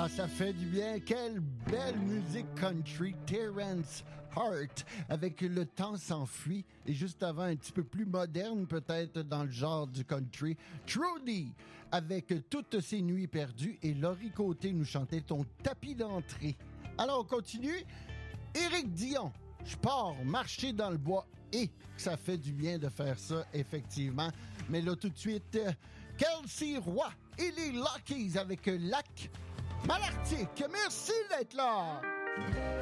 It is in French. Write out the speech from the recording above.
Ah, ça fait du bien. Quelle belle musique country. Terrence Hart avec Le temps s'enfuit. Et juste avant, un petit peu plus moderne peut-être dans le genre du country. Trudy avec Toutes ces nuits perdues. Et Laurie Côté nous chantait Ton tapis d'entrée. Alors, on continue. Éric Dion. Je pars marcher dans le bois. Et ça fait du bien de faire ça, effectivement. Mais là, tout de suite, Kelsey Roy et les Lockies avec Lac Malartic. Merci d'être là!